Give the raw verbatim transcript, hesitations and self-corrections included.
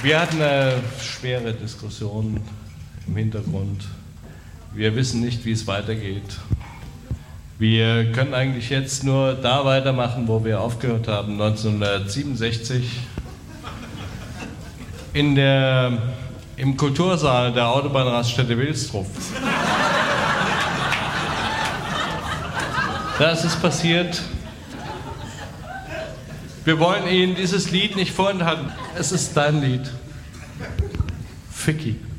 Wir hatten eine schwere Diskussion im Hintergrund. Wir wissen nicht, wie es weitergeht. Wir können eigentlich jetzt nur da weitermachen, wo wir aufgehört haben, neunzehnhundertsiebenundsechzig. In der, im Kultursaal der Autobahnraststätte Wilsdruff. Das ist passiert. Wir wollen Ihnen dieses Lied nicht vorenthalten. Es ist dein Lied. Ficky.